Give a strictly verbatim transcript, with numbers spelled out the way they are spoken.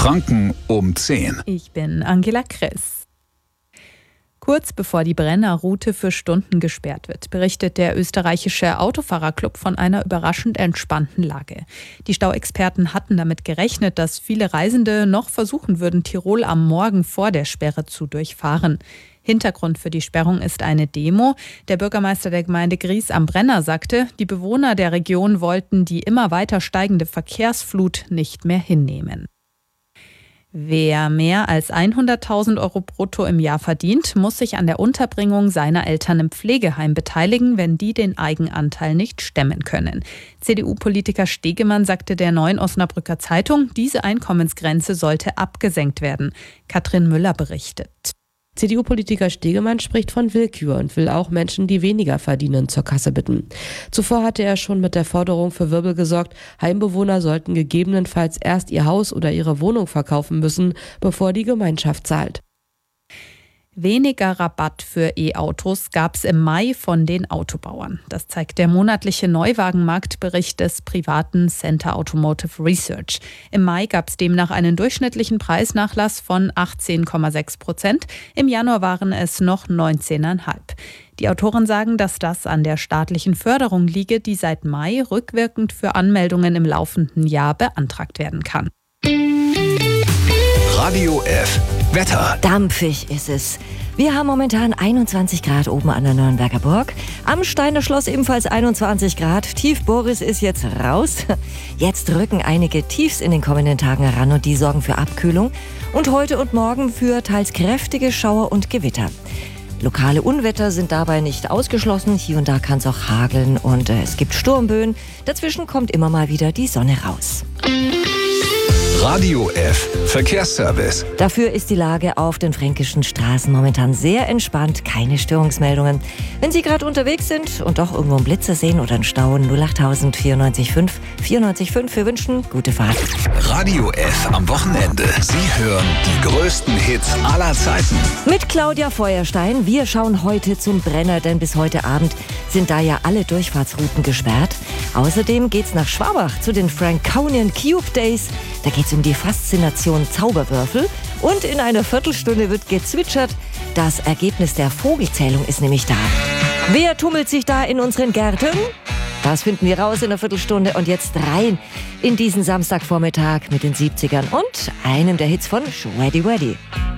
Franken um zehn. Ich bin Angela Kress. Kurz bevor die Brennerroute für Stunden gesperrt wird, berichtet der österreichische Autofahrerclub von einer überraschend entspannten Lage. Die Stauexperten hatten damit gerechnet, dass viele Reisende noch versuchen würden, Tirol am Morgen vor der Sperre zu durchfahren. Hintergrund für die Sperrung ist eine Demo. Der Bürgermeister der Gemeinde Gries am Brenner sagte, die Bewohner der Region wollten die immer weiter steigende Verkehrsflut nicht mehr hinnehmen. Wer mehr als hunderttausend Euro brutto im Jahr verdient, muss sich an der Unterbringung seiner Eltern im Pflegeheim beteiligen, wenn die den Eigenanteil nicht stemmen können. C D U-Politiker Stegemann sagte der Neuen Osnabrücker Zeitung, diese Einkommensgrenze sollte abgesenkt werden. Katrin Müller berichtet. C D U-Politiker Stegemann spricht von Willkür und will auch Menschen, die weniger verdienen, zur Kasse bitten. Zuvor hatte er schon mit der Forderung für Wirbel gesorgt, Heimbewohner sollten gegebenenfalls erst ihr Haus oder ihre Wohnung verkaufen müssen, bevor die Gemeinschaft zahlt. Weniger Rabatt für E-Autos gab es im Mai von den Autobauern. Das zeigt der monatliche Neuwagenmarktbericht des privaten Center Automotive Research. Im Mai gab es demnach einen durchschnittlichen Preisnachlass von achtzehn Komma sechs Prozent. Im Januar waren es noch neunzehn Komma fünf. Die Autoren sagen, dass das an der staatlichen Förderung liege, die seit Mai rückwirkend für Anmeldungen im laufenden Jahr beantragt werden kann. Radio F. Wetter. Dampfig ist es. Wir haben momentan einundzwanzig Grad oben an der Nürnberger Burg. Am Steiner Schloss ebenfalls einundzwanzig Grad. Tief Boris ist jetzt raus. Jetzt rücken einige Tiefs in den kommenden Tagen heran und die sorgen für Abkühlung. Und heute und morgen für teils kräftige Schauer und Gewitter. Lokale Unwetter sind dabei nicht ausgeschlossen. Hier und da kann es auch hageln und äh, es gibt Sturmböen. Dazwischen kommt immer mal wieder die Sonne raus. Radio F. Verkehrsservice. Dafür ist die Lage auf den fränkischen Straßen momentan sehr entspannt. Keine Störungsmeldungen. Wenn Sie gerade unterwegs sind und doch irgendwo einen Blitzer sehen oder einen Stau, null achttausend vierundneunzig fünf vierundneunzig fünf. Wir wünschen gute Fahrt. Radio F am Wochenende. Sie hören die größten Hits aller Zeiten. Mit Claudia Feuerstein. Wir schauen heute zum Brenner, denn bis heute Abend sind da ja alle Durchfahrtsrouten gesperrt. Außerdem geht's nach Schwabach zu den Franconian Cube Days. Da geht's um die Faszination Zauberwürfel. Und in einer Viertelstunde wird gezwitschert. Das Ergebnis der Vogelzählung ist nämlich da. Wer tummelt sich da in unseren Gärten? Das finden wir raus in einer Viertelstunde. Und jetzt rein in diesen Samstagvormittag mit den siebzigern und einem der Hits von Shreddy Weddy.